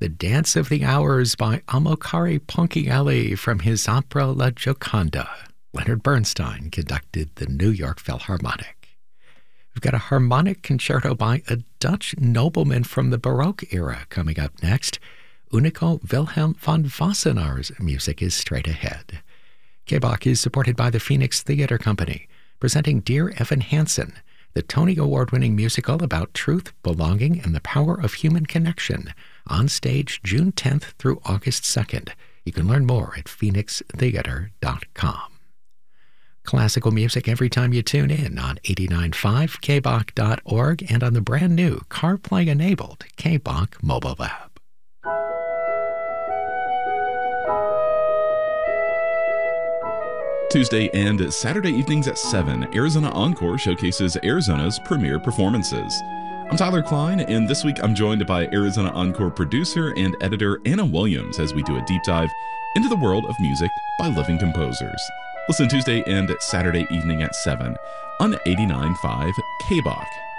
The Dance of the Hours by Amilcare Ponchielli from his opera La Gioconda. Leonard Bernstein conducted the New York Philharmonic. We've got a harmonic concerto by a Dutch nobleman from the Baroque era coming up next. Unico Wilhelm van Wassenaar's music is straight ahead. KBOK is supported by the Phoenix Theater Company, presenting Dear Evan Hansen, the Tony Award-winning musical about truth, belonging, and the power of human connection, on stage June 10th through August 2nd. You can learn more at phoenixtheater.com. Classical music every time you tune in on 89.5 kbok.org and on the brand new CarPlay-enabled KBOK mobile app. Tuesday and Saturday evenings at 7, Arizona Encore showcases Arizona's premier performances. I'm Tyler Klein, and this week I'm joined by Arizona Encore producer and editor Anna Williams as we do a deep dive into the world of music by living composers. Listen Tuesday and Saturday evening at 7 on 89.5 KBOK.